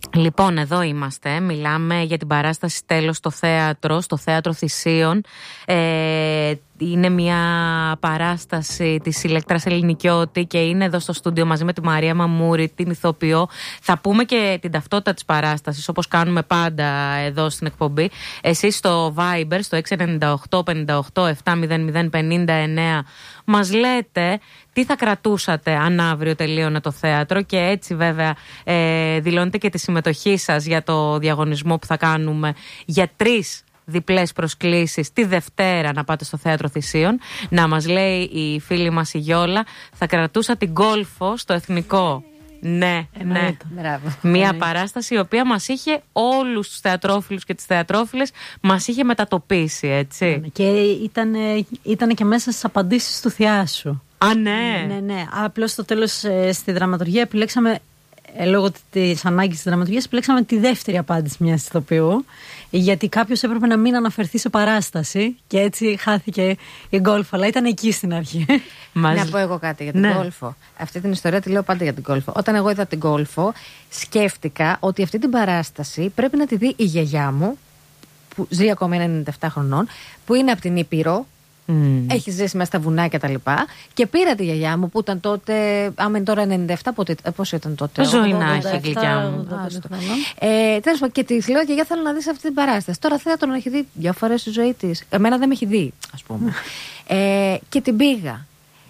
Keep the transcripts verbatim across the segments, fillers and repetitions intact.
Λοιπόν, εδώ είμαστε. Μιλάμε για την παράσταση Τέλος στο θέατρο, στο Θέατρο Θησίων. Ε, είναι μια παράσταση της Ηλέκτρας Ελληνικιώτη και είναι εδώ στο στούντιο μαζί με τη Μαρία Μαμούρη, την ηθοποιό. Θα πούμε και την ταυτότητα της παράστασης, όπως κάνουμε πάντα εδώ στην εκπομπή. Εσείς στο Viber, στο έξι εννιά οκτώ πενήντα οκτώ επτά μηδέν μηδέν πενήντα εννέα, μας λέτε τι θα κρατούσατε αν αύριο τελείωνε το θέατρο, και έτσι βέβαια ε, δηλώνετε και τη συμμετοχή σας για το διαγωνισμό που θα κάνουμε για τρεις διπλές προσκλήσεις τη Δευτέρα να πάτε στο Θέατρο Θησίων. Να μας λέει η φίλη μας η Γιόλα, θα κρατούσα την Γκόλφο στο Εθνικό. Ναι, ναι. Μια παράσταση η οποία μας είχε όλους τους θεατρόφιλους και τις θεατρόφιλες, μας είχε μετατοπίσει, έτσι. Και ήταν, ήταν και μέσα στις απαντήσεις του Θιάσου. Α, ναι. Ναι, ναι. Απλώς στο τέλος ε, στη δραματουργία επιλέξαμε, ε, λόγω της ανάγκης της δραματουργίας, επιλέξαμε τη δεύτερη απάντηση μιας ηθοποιού, γιατί κάποιος έπρεπε να μην αναφερθεί σε παράσταση και έτσι χάθηκε η Γκόλφο, αλλά ήταν εκεί στην αρχή. Να πω εγώ κάτι για την ναι. Γκόλφο. Αυτή την ιστορία τη λέω πάντα για την Γκόλφο. Όταν εγώ είδα την Γκόλφο, σκέφτηκα ότι αυτή την παράσταση πρέπει να τη δει η γιαγιά μου, που ζει ακόμα, είναι ενενήντα επτά χρονών, που είναι από την Ήπειρο. Mm. Έχει ζήσει μέσα στα βουνά και τα λοιπά. Και πήρα τη γιαγιά μου που ήταν τότε. Άμα είναι τώρα ενενήντα επτά, πότε, πόσο ήταν τότε? Ζωή να έχει η γλυκιά μου. Ε, Τέλος πάντων, και τη λέω: γιαγιά, θέλω να δεις αυτή την παράσταση. Τώρα θέατρο να έχει δει δύο φορές στη ζωή της. Εμένα δεν με έχει δει, ας πούμε. ε, και την πήγα.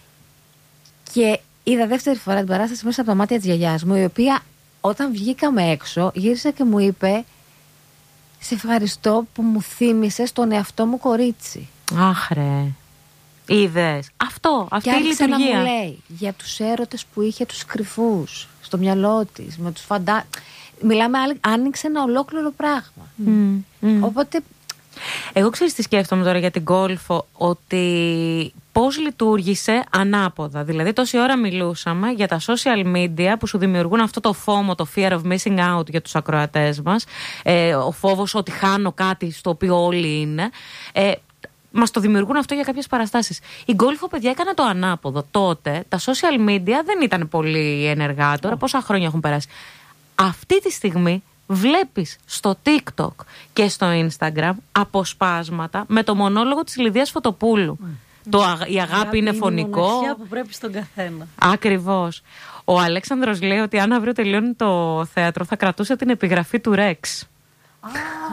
Και είδα δεύτερη φορά την παράσταση μέσα από τα μάτια της γιαγιάς μου, η οποία όταν βγήκαμε έξω γύρισε και μου είπε: σε ευχαριστώ που μου θύμισες τον εαυτό μου κορίτσι. Αχ, ρε. Είδες. Αυτό, αυτή και η λειτουργία. Και να μου λέει για τους έρωτες που είχε τους κρυφούς στο μυαλό της, με τους φαντά... Μιλάμε, άνοιξε ένα ολόκληρο πράγμα. Mm, mm. Οπότε... Εγώ ξέρεις τι σκέφτομαι τώρα για την Γκόλφο, ότι πώς λειτουργήσε ανάποδα. Δηλαδή τόση ώρα μιλούσαμε για τα social media που σου δημιουργούν αυτό το φόμο, το fear of missing out για τους ακροατές μας, ε, ο φόβος ότι χάνω κάτι στο οποίο όλοι είναι. Ε, Μας το δημιουργούν αυτό για κάποιες παραστάσεις. Η Γκόλφο, παιδιά, έκανε το ανάποδο. Τότε τα social media δεν ήταν πολύ ενεργά. Τώρα πόσα χρόνια έχουν περάσει. Αυτή τη στιγμή βλέπεις στο TikTok και στο Instagram αποσπάσματα με το μονόλογο της Λιδίας Φωτοπούλου. Mm. Το, η αγάπη, αγάπη είναι φωνικό. Είναι η μοναξιά που πρέπει στον καθένα. Ακριβώς. Ο Αλέξανδρος λέει ότι αν αύριο τελειώνει το θέατρο θα κρατούσε την επιγραφή του Ρεξ. Ah.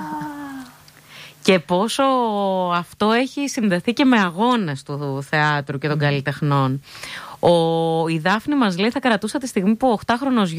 Και πόσο αυτό έχει συνδεθεί και με αγώνες του θεάτρου και των καλλιτεχνών. Ο, η Δάφνη μας λέει θα κρατούσα τη στιγμή που ο οκτάχρονος